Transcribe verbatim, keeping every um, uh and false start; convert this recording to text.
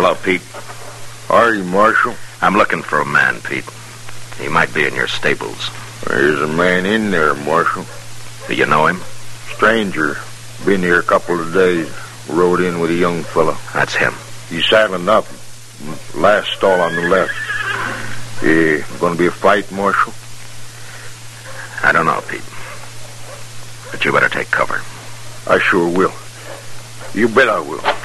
Hello, Pete. Are you, Marshal? I'm looking for a man, Pete. He might be in your stables. There's a man in there, Marshal. Do you know him? Stranger. Been here a couple of days. Rode in with a young fellow. That's him. He's saddling up. Last stall on the left. Yeah, gonna be a fight, Marshal? I don't know, Pete. But you better take cover. I sure will. You bet I will.